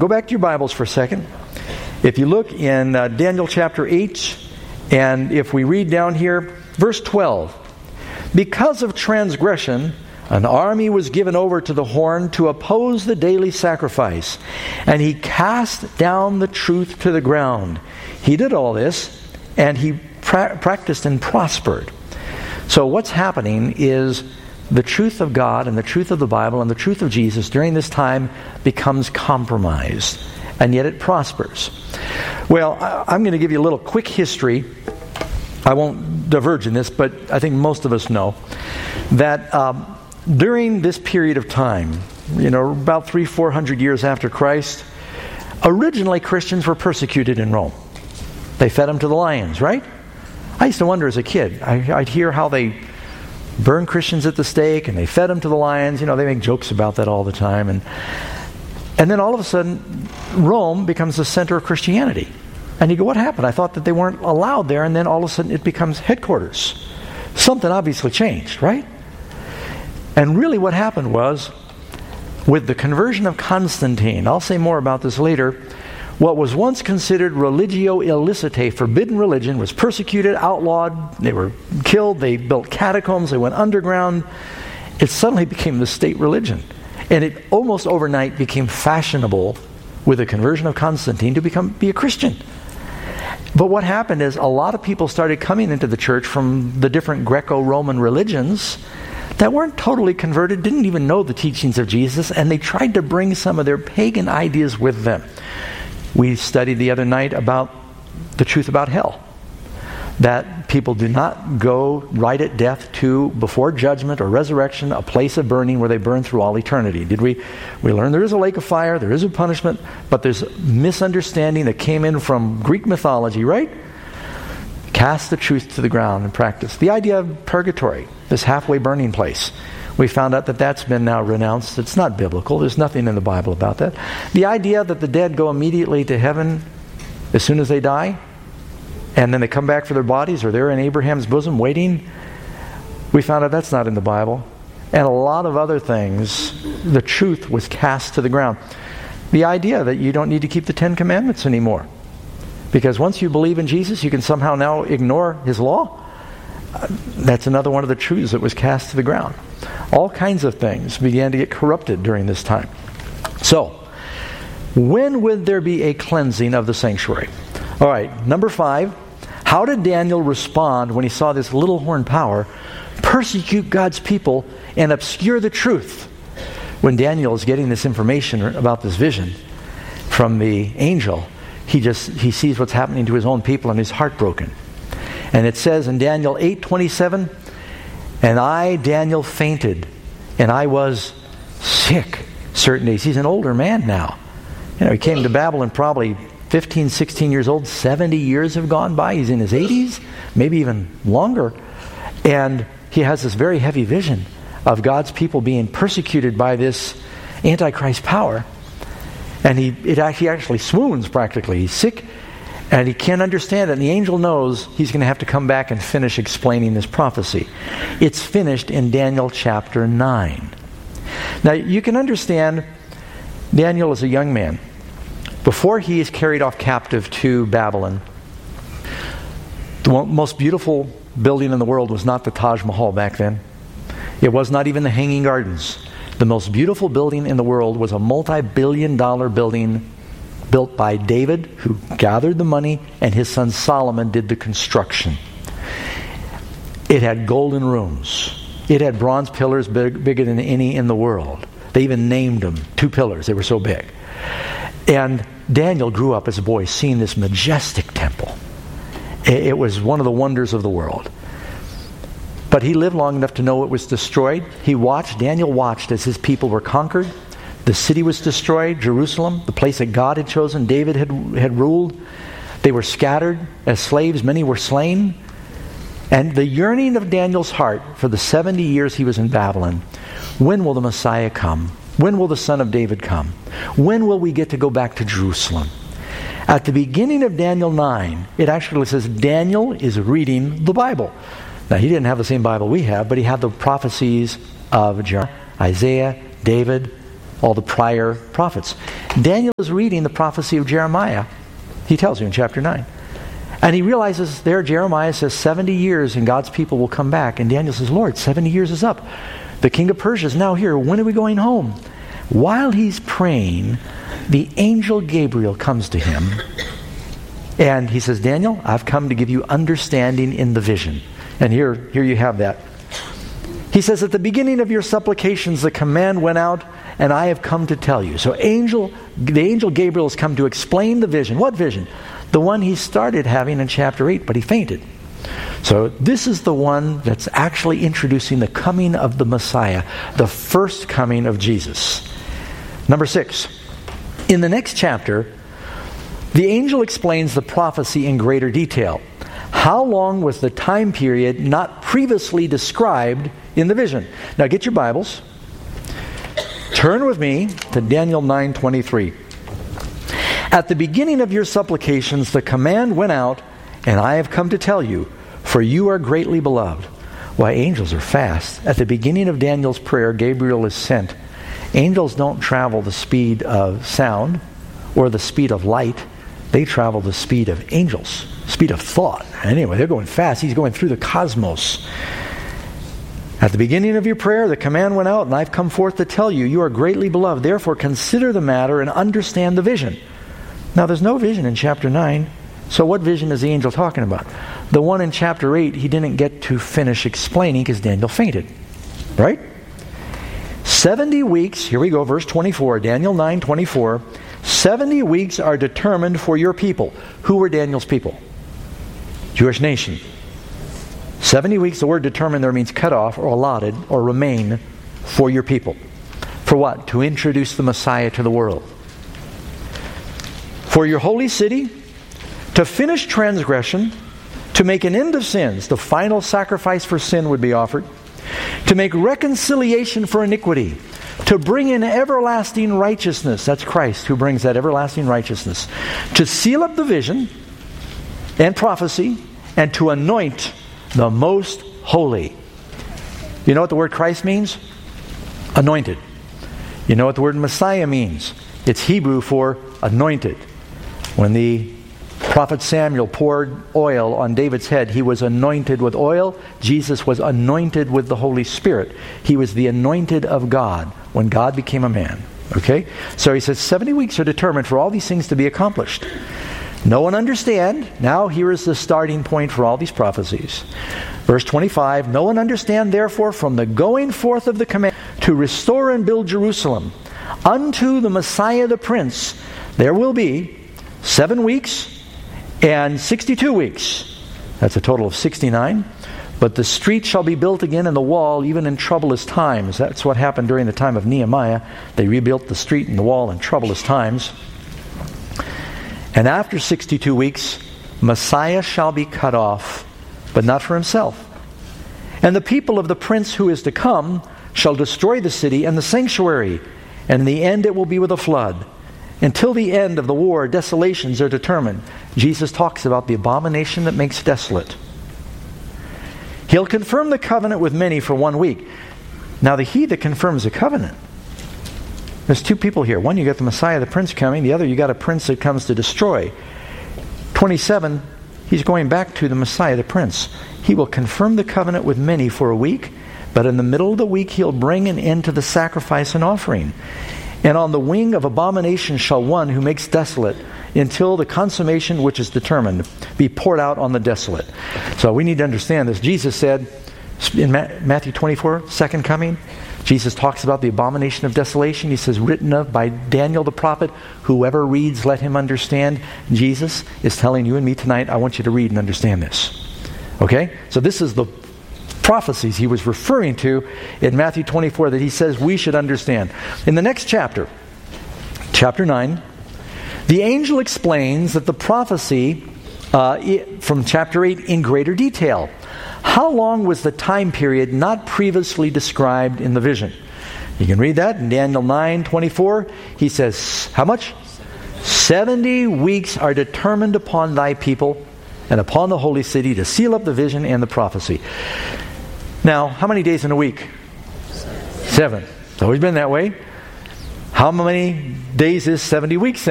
go back to your Bibles for a second. If you look in Daniel chapter 8, and if we read down here, verse 12. Because of transgression, an army was given over to the horn to oppose the daily sacrifice, and he cast down the truth to the ground. He did all this, and he practiced and prospered. So what's happening is the truth of God and the truth of the Bible and the truth of Jesus during this time becomes compromised, and yet it prospers. Well, I'm going to give you a little quick history. I won't diverge in this, but I think most of us know that during this period of time, about 300-400 years after Christ, originally Christians were persecuted in Rome. They fed them to the lions, right? I used to wonder as a kid. I'd hear how they burned Christians at the stake and they fed them to the lions. They make jokes about that all the time. And then all of a sudden, Rome becomes the center of Christianity. And you go, what happened? I thought that they weren't allowed there, and then all of a sudden it becomes headquarters. Something obviously changed, right? And really what happened was, with the conversion of Constantine, I'll say more about this later, what was once considered religio illicitae, forbidden religion, was persecuted, outlawed, they were killed, they built catacombs, they went underground. It suddenly became the state religion. And it almost overnight became fashionable with the conversion of Constantine to be a Christian. But what happened is a lot of people started coming into the church from the different Greco-Roman religions that weren't totally converted, didn't even know the teachings of Jesus, and they tried to bring some of their pagan ideas with them. We studied the other night about the truth about hell. That people do not go right at death to, before judgment or resurrection, a place of burning where they burn through all eternity. We learned there is a lake of fire, there is a punishment, but there's misunderstanding that came in from Greek mythology, right? Cast the truth to the ground and practice. The idea of purgatory, this halfway burning place. We found out that that's been now renounced. It's not biblical. There's nothing in the Bible about that. The idea that the dead go immediately to heaven as soon as they die, and then they come back for their bodies, or they're in Abraham's bosom waiting, we found out that's not in the Bible. And a lot of other things, the truth was cast to the ground. The idea that you don't need to keep the Ten Commandments anymore, because once you believe in Jesus, you can somehow now ignore His law. That's another one of the truths that was cast to the ground. All kinds of things began to get corrupted during this time. So, when would there be a cleansing of the sanctuary? All right, number 5. How did Daniel respond when he saw this little horn power persecute God's people and obscure the truth? When Daniel is getting this information about this vision from the angel, he sees what's happening to his own people and he's heartbroken. And it says in Daniel 8:27, and I, Daniel, fainted, and I was sick certain days. He's an older man now. He came to Babylon probably 15, 16 years old. 70 years have gone by. He's in his 80s, maybe even longer. And he has this very heavy vision of God's people being persecuted by this Antichrist power. And he actually swoons practically. He's sick, and he can't understand it. And the angel knows he's going to have to come back and finish explaining this prophecy. It's finished in Daniel chapter 9. Now, you can understand Daniel is a young man. Before he is carried off captive to Babylon, the most beautiful building in the world was not the Taj Mahal back then. It was not even the Hanging Gardens. The most beautiful building in the world was a multi-billion-dollar building built by David, who gathered the money, and his son Solomon did the construction. It had golden rooms. It had bronze pillars bigger than any in the world. They even named them 2 pillars. They were so big. And Daniel grew up as a boy seeing this majestic temple. It was one of the wonders of the world. But he lived long enough to know it was destroyed. Daniel watched as his people were conquered. The city was destroyed, Jerusalem, the place that God had chosen, David had ruled. They were scattered as slaves. Many were slain. And the yearning of Daniel's heart for the 70 years he was in Babylon, when will the Messiah come? When will the Son of David come? When will we get to go back to Jerusalem? At the beginning of Daniel 9, it actually says Daniel is reading the Bible. Now, he didn't have the same Bible we have, but he had the prophecies of Jeremiah, Isaiah, David, all the prior prophets. Daniel is reading the prophecy of Jeremiah. He tells you in chapter 9. And he realizes there Jeremiah says 70 years and God's people will come back. And Daniel says, Lord, 70 years is up. The king of Persia is now here. When are we going home? While he's praying, the angel Gabriel comes to him. And he says, Daniel, I've come to give you understanding in the vision. And here you have that. He says, at the beginning of your supplications, the command went out, and I have come to tell you. So the angel Gabriel has come to explain the vision. What vision? The one he started having in chapter 8, but he fainted. So this is the one that's actually introducing the coming of the Messiah, the first coming of Jesus. Number 6. In the next chapter, the angel explains the prophecy in greater detail. How long was the time period not previously described in the vision? Now get your Bibles. Turn with me to Daniel 9:23. At the beginning of your supplications, the command went out, and I have come to tell you, for you are greatly beloved. Why, angels are fast. At the beginning of Daniel's prayer, Gabriel is sent. Angels don't travel the speed of sound or the speed of light. They travel the speed of angels, speed of thought. Anyway, they're going fast. He's going through the cosmos. At the beginning of your prayer, the command went out, and I've come forth to tell you, you are greatly beloved. Therefore, consider the matter and understand the vision. Now, there's no vision in chapter 9. So what vision is the angel talking about? The one in chapter 8, he didn't get to finish explaining because Daniel fainted. Right? 70 weeks, here we go, verse 24, Daniel 9:24. 70 weeks are determined for your people. Who were Daniel's people? Jewish nation. 70 weeks, the word determined there means cut off or allotted or remain for your people. For what? To introduce the Messiah to the world. For your holy city, to finish transgression, to make an end of sins, the final sacrifice for sin would be offered, to make reconciliation for iniquity, to bring in everlasting righteousness, that's Christ who brings that everlasting righteousness, to seal up the vision and prophecy, and to anoint the most holy. You know what the word Christ means? Anointed. You know what the word Messiah means? It's Hebrew for anointed. When the prophet Samuel poured oil on David's head, he was anointed with oil. Jesus was anointed with the Holy Spirit. He was the anointed of God when God became a man. Okay? So he says 70 weeks are determined for all these things to be accomplished. No one understand. Now here is the starting point for all these prophecies. Verse 25, no one understand therefore from the going forth of the command to restore and build Jerusalem unto the Messiah the Prince, there will be 7 weeks and 62 weeks. That's a total of 69. But the street shall be built again and the wall even in troublous times. That's what happened during the time of Nehemiah. They rebuilt the street and the wall in troublous times. And after 62 weeks, Messiah shall be cut off, but not for himself. And the people of the prince who is to come shall destroy the city and the sanctuary, and in the end it will be with a flood. Until the end of the war, desolations are determined. Jesus talks about the abomination that makes desolate. He'll confirm the covenant with many for 1 week. Now the he that confirms the covenant, there's two people here. One, you got the Messiah, the Prince coming. The other, you got a prince that comes to destroy. 27, he's going back to the Messiah, the Prince. He will confirm the covenant with many for a week, but in the middle of the week he'll bring an end to the sacrifice and offering. And on the wing of abomination shall one who makes desolate, until the consummation which is determined be poured out on the desolate. So we need to understand this. Jesus said in Matthew 24, second coming, Jesus talks about the abomination of desolation. He says, written of by Daniel the prophet, whoever reads, let him understand. Jesus is telling you and me tonight, I want you to read and understand this. Okay? So this is the prophecies he was referring to in Matthew 24 that he says we should understand. In the next chapter, chapter 9, the angel explains that the prophecy from chapter 8 in greater detail. How long was the time period not previously described in the vision? You can read that in Daniel 9:24. He says, how much? 70 weeks are determined upon thy people and upon the holy city to seal up the vision and the prophecy. Now, how many days in a week? 7. It's always been that way. How many days is 70 weeks